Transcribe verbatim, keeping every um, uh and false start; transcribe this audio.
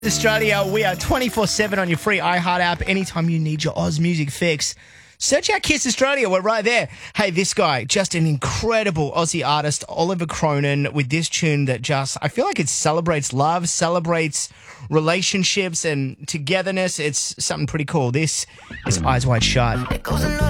Australia, we are twenty-four seven on your free iHeart app anytime you need your Oz music fix. Search out Kiss Australia. We're right there. Hey, this guy, just an incredible Aussie artist, Oliver Cronin, with this tune that just, I feel like it celebrates love, celebrates relationships and togetherness. It's something pretty cool. This is Eyes Wide Shut.